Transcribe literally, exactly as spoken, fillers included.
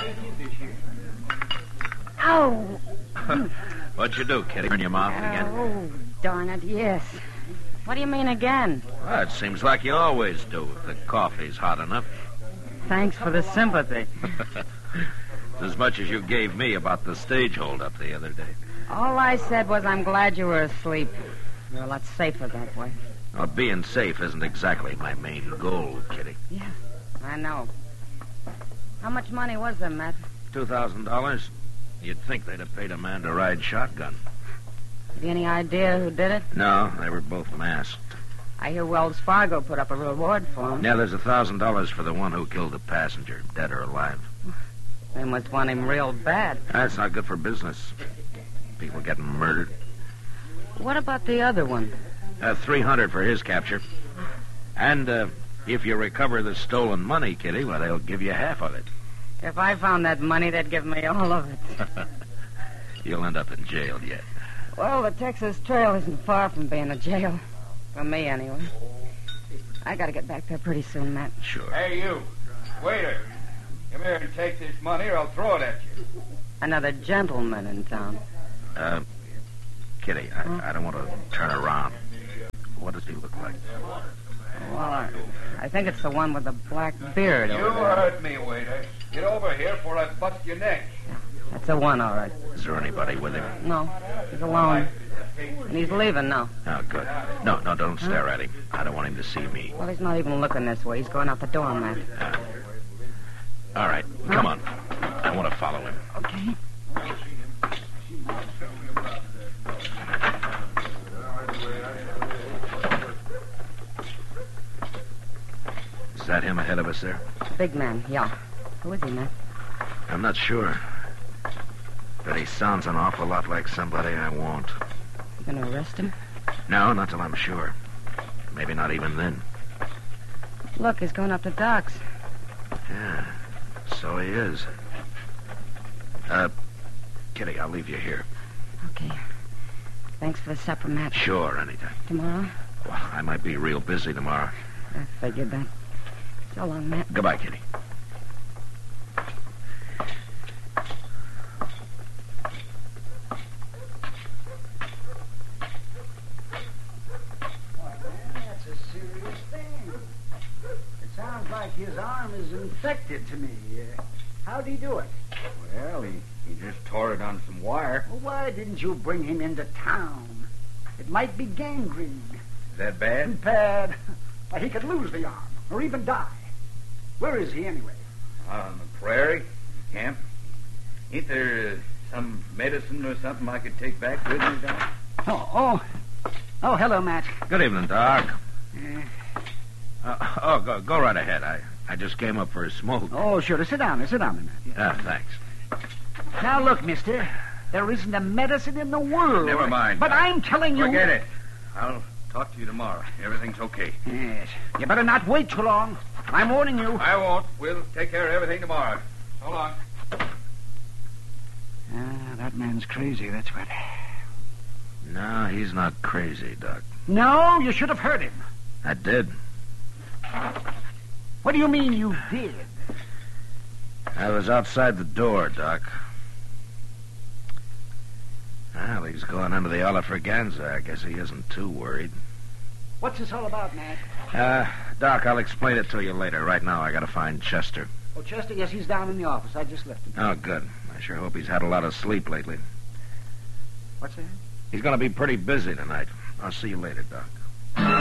Ow! What'd you do, Kitty? Burn your mouth again? Oh, darn it, yes. What do you mean again? Well, it seems like you always do if the coffee's hot enough. Thanks for the sympathy. It's as much as you gave me about the stage hold-up the other day. All I said was I'm glad you were asleep. You're a lot safer that way. Well, being safe isn't exactly my main goal, Kitty. Yeah, I know. How much money was there, Matt? Two thousand dollars? You'd think they'd have paid a man to ride shotgun. Have you any idea who did it? No, they were both masked. I hear Wells Fargo put up a reward for him. Yeah, there's a thousand dollars for the one who killed the passenger, dead or alive. They must want him real bad. That's not good for business. People getting murdered. What about the other one? Uh, three hundred for his capture. And uh, if you recover the stolen money, Kitty, well, they'll give you half of it. If I found that money, they'd give me all of it. You'll end up in jail yet. Well, the Texas Trail isn't far from being a jail. For me, anyway. I gotta get back there pretty soon, Matt. Sure. Hey, you. Waiter. Come here and take this money or I'll throw it at you. Another gentleman in town. Uh, Kitty, I, Huh? I don't want to turn around. What does he look like? Well, I, I think it's the one with the black beard You over there. heard me, waiter. Get over here before I bust your neck. That's the one, all right. Is there anybody with him? No, he's alone. And he's leaving now. Oh, good. No, no, don't stare at him. I don't want him to see me. Well, he's not even looking this way. He's going out the door, Matt. Uh, all right, come on. I want to follow him. Okay. Is that him ahead of us there? Big man, yeah. Who is he, Matt? I'm not sure. But he sounds an awful lot like somebody I want. You gonna arrest him? No, not till I'm sure. Maybe not even then. Look, he's going up the docks. Yeah, so he is. Uh, Kitty, I'll leave you here. Okay. Thanks for the supper, Matt. Sure, anytime. Tomorrow? Well, I might be real busy tomorrow. I figured that. So long, Matt. Goodbye, Kitty. That's a serious thing. It sounds like his arm is infected to me. Uh, how'd he do it? Well, he, he just tore it on some wire. Well, why didn't you bring him into town? It might be gangrene. Is that bad? Bad. Why, he could lose the arm, or even die. Where is he, anyway? Out on the prairie, camp. Ain't there uh, some medicine or something I could take back with me, Doc? Oh, oh. Oh, hello, Matt. Good evening, Doc. Uh, Uh, oh, go, go right ahead. I, I just came up for a smoke. oh, sure. Sit down. Sit down, Matt. Ah, thanks. Now, look, mister. There isn't a medicine in the world. Never mind, But Doc. I'm telling you... Forget it. I'll talk to you tomorrow. Everything's okay. Yes. You better not wait too long. I'm warning you. I won't. We'll take care of everything tomorrow. So long. Ah, that man's crazy, that's what. No, he's not crazy, Doc. No, you should have heard him. I did. What do you mean you did? I was outside the door, Doc. Well, he's going into the Olafraganza. I guess he isn't too worried. What's this all about, Matt? Uh, Doc, I'll explain it to you later. Right now, I gotta find Chester. Oh, Chester, yes, he's down in the office. I just left him. Oh, good. I sure hope he's had a lot of sleep lately. What's that? He's gonna be pretty busy tonight. I'll see you later, Doc.